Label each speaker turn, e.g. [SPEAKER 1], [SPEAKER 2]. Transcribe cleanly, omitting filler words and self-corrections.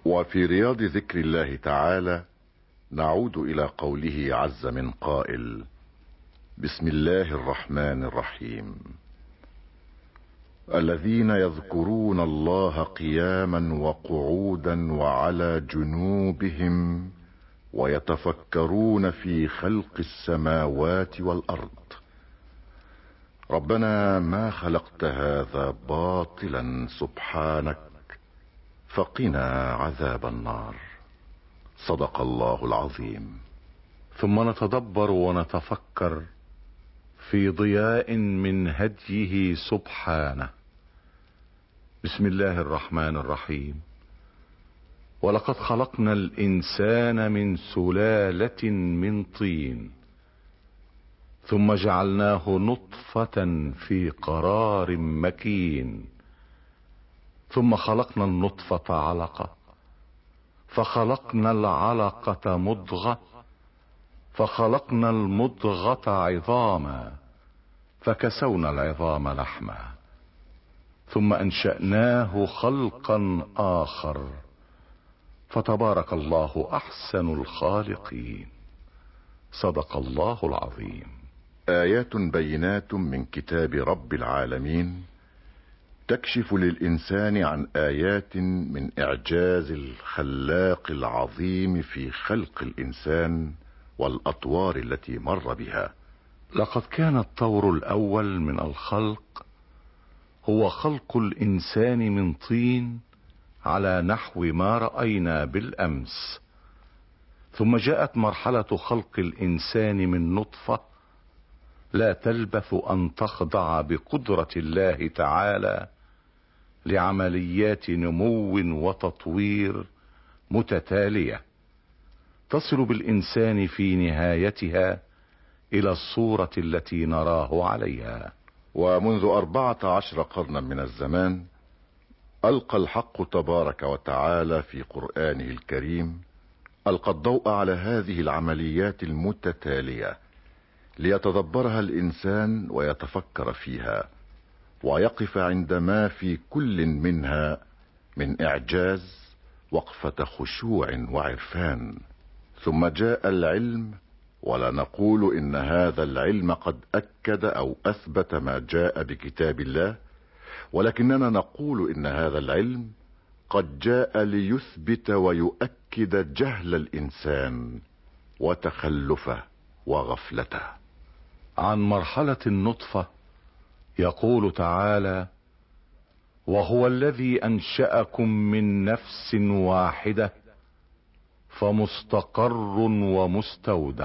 [SPEAKER 1] وفي رياض ذكر الله تعالى نعود إلى قوله عز من قائل: بسم الله الرحمن الرحيم. الذين يذكرون الله قياما وقعودا وعلى جنوبهم ويتفكرون في خلق السماوات والأرض ربنا ما خلقت هذا باطلا سبحانك فقنا عذاب النار. صدق الله العظيم.
[SPEAKER 2] ثم نتدبر ونتفكر في ضياء من هديه سبحانه. بسم الله الرحمن الرحيم. ولقد خلقنا الإنسان من سلالة من طين ثم جعلناه نطفة في قرار مكين ثم خلقنا النطفة علقة فخلقنا العلقة مضغة فخلقنا المضغة عظاما فكسونا العظام لحما ثم أنشأناه خلقا آخر فتبارك الله أحسن الخالقين. صدق الله العظيم.
[SPEAKER 1] آيات بينات من كتاب رب العالمين تكشف للإنسان عن آيات من إعجاز الخلاق العظيم في خلق الإنسان والأطوار التي مر بها.
[SPEAKER 2] لقد كان الطور الأول من الخلق هو خلق الإنسان من طين على نحو ما رأينا بالأمس، ثم جاءت مرحلة خلق الإنسان من نطفة لا تلبث أن تخضع بقدرة الله تعالى لعمليات نمو وتطوير متتالية تصل بالإنسان في نهايتها إلى الصورة التي نراه عليها.
[SPEAKER 1] ومنذ 14 قرنا من الزمان ألقى الحق تبارك وتعالى في قرآنه الكريم ألقى الضوء على هذه العمليات المتتالية ليتدبرها الإنسان ويتفكر فيها ويقف عند ما في كل منها من إعجاز وقفة خشوع وعرفان. ثم جاء العلم، ولا نقول إن هذا العلم قد أكد أو أثبت ما جاء بكتاب الله، ولكننا نقول إن هذا العلم قد جاء ليثبت ويؤكد جهل الإنسان وتخلفه وغفلته.
[SPEAKER 2] عن مرحلة النطفة يقول تعالى: وهو الذي أنشأكم من نفس واحدة فمستقر ومستودع.